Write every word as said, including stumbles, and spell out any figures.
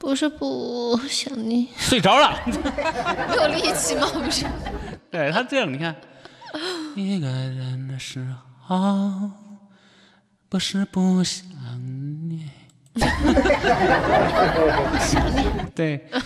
不是不想你， 睡着了， 没有力气吗？不是， 对他这样，你看，一个人的时候，不是不想你， 想你， 对。